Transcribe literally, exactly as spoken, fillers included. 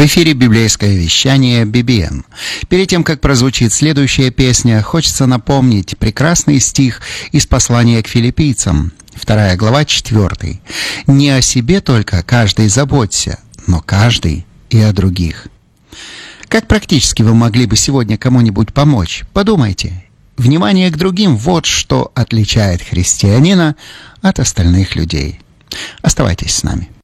В эфире библейское вещание би би эм. Перед тем, как прозвучит следующая песня, хочется напомнить прекрасный стих из послания к филиппийцам, вторая глава, четвертый. «Не о себе только каждый заботься, но каждый и о других». Как практически вы могли бы сегодня кому-нибудь помочь? Подумайте. Внимание к другим – вот что отличает христианина от остальных людей. Оставайтесь с нами.